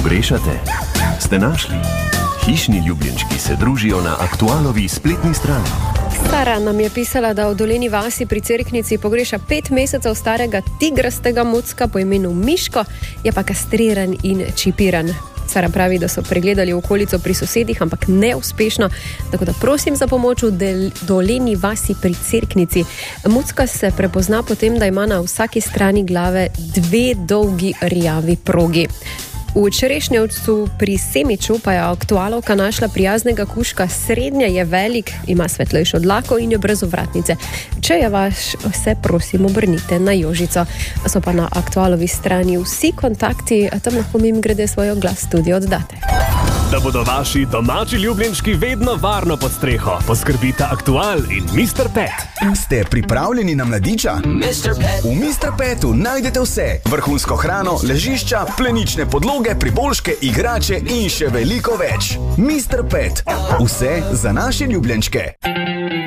pogrešate? Ste našli? Hišni ljubljenčki se družijo na Aktualovi spletni strani. Sara nam je pisala, da v Dolenji vasi pri Cerknici pogreša 5 mesecev starega tigrastega mucka po imenu Miško, je pa kastriran in čipiran. Sara pravi, da so pregledali okolico pri sosedih, ampak neuspešno, tako da prosim za pomoč v Dolenji vasi pri Cerknici. Mucka se prepozna po tem, da ima na vsaki strani glave 2 dolgi rjavi progi. V Čerešnjevcu pri Semiču pa je aktualovka našla prijaznega kužka. Srednja je velik, ima svetlejšo dlako in je brez ovratnice. Če je vaš, se prosim obrnite na Jožico. So pa na aktualovi strani vsi kontakti, a tam lahko mimogrede svojo glas tudi oddate. Da bodo vaši domači ljubljenčki vedno varno pod streho, poskrbita Aktual in Mr. Pet. Ste pripravljeni na mladiča? V Mr. Petu najdete vse. Vrhunsko hrano, ležišča, plenične podloge, priboljške, igrače in še veliko več. Mr. Pet. Vse za naše ljubljenčke.